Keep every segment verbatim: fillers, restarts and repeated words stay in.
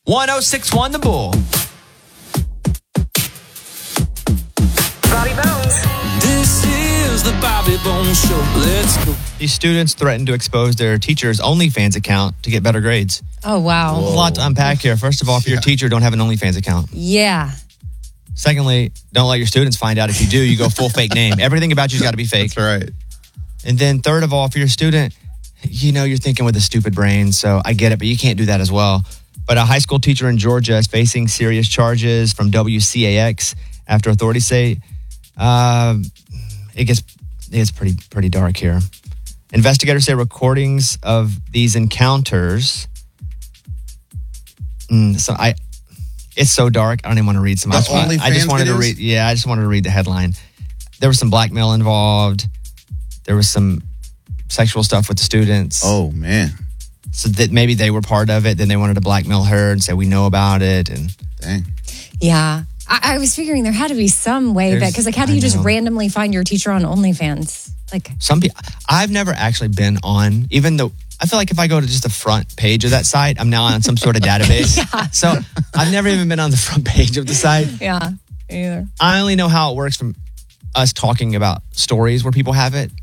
one oh six point one The Bull. Bobby Bones. This is the Bobby Bones Show. Let's go. These students threatened to expose their teacher's OnlyFans account to get better grades. Oh, wow. There's a lot to unpack here. First of all, if you're a teacher, don't have an OnlyFans account. Yeah. Secondly, don't let your students find out. If you do, you go full fake name. Everything about you's got to be fake. That's right. And then third of all, if you're a student, you know, you're thinking with a stupid brain, so I get it, but you can't do that as well. But a high school teacher in Georgia is facing serious charges from W C A X after authorities say uh, it gets it gets pretty pretty dark here. Investigators say recordings of these encounters. Mm, so I, it's so dark. I don't even want to read some. The I just, want, I just OnlyFans wanted to videos? read. Yeah, I just wanted to read the headline. There was some blackmail involved. There was some sexual stuff with the students. Oh, man. So that maybe they were part of it. Then they wanted to blackmail her and say, we know about it. And Dang. Yeah. I, I was figuring there had to be some way that, There's- because like, how do I you just know. randomly find your teacher on OnlyFans? Like, some people, I've never actually been on, even though I feel like if I go to just the front page of that site, I'm now on some sort of database. Yeah. So I've never even been on the front page of the site. yeah, either. I only know how it works from us talking about stories where people have it.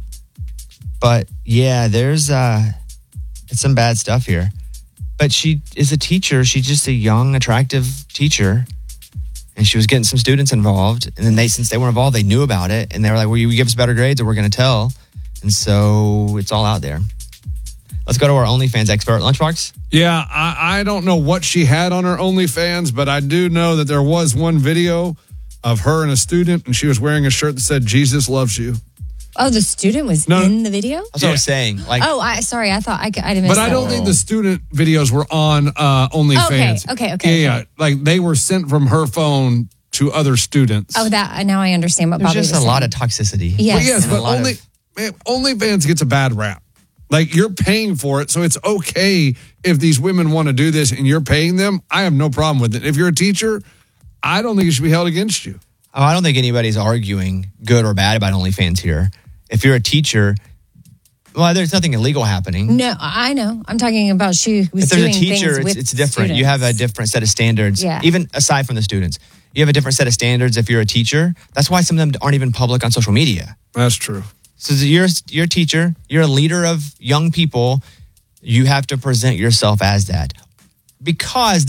But yeah, there's uh, it's some bad stuff here. But she is a teacher. She's just a young, attractive teacher. And she was getting some students involved. And then they, since they were involved, they knew about it. And they were like, well, you give us better grades or we're going to tell. And so it's all out there. Let's go to our OnlyFans expert, Lunchbox. Yeah, I, I don't know what she had on her OnlyFans, but I do know that there was one video of her and a student, and she was wearing a shirt that said, Jesus loves you. Oh, the student was No. in the video? That's what I was saying. Like, Oh, I sorry. I thought I, I didn't miss But I that don't one. think the student videos were on uh, OnlyFans. Okay, okay, okay, Yeah, okay. yeah. Like they were sent from her phone to other students. Oh, that now I understand what there's Bobby just was a lot of saying. toxicity. Yes. But yes, And a but lot only, of- man, OnlyFans gets a bad rap. Like you're paying for it, so it's okay if these women want to do this and you're paying them. I have no problem with it. If you're a teacher, I don't think it should be held against you. Oh, I don't think anybody's arguing good or bad about OnlyFans here. If you're a teacher, well, there's nothing illegal happening. No, I know. I'm talking about she was If there's a doing teacher, things it's, with it's different. You have a students. different set of standards, Yeah. even aside from the students. You have a different set of standards if you're a teacher. That's why some of them aren't even public on social media. That's true. So you're, you're a teacher, you're a leader of young people. You have to present yourself as that. Because